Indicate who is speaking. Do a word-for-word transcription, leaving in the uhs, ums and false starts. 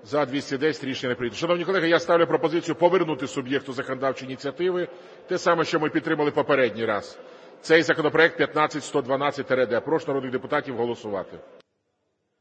Speaker 1: За – двісті десять. Рішення не прийнято. Шановні колеги, я ставлю пропозицію повернути суб'єкту законодавчої ініціативи те саме, що ми підтримали попередній раз. Цей законопроект п'ятнадцять сто дванадцять-д. Прошу народних депутатів голосувати.